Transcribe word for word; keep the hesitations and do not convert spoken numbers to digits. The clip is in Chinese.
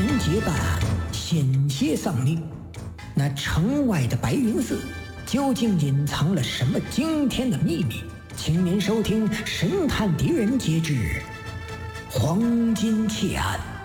人结伴，险些丧命。那城外的白云寺究竟隐藏了什么惊天的秘密？请您收听《神探狄仁杰之黄金窃案》。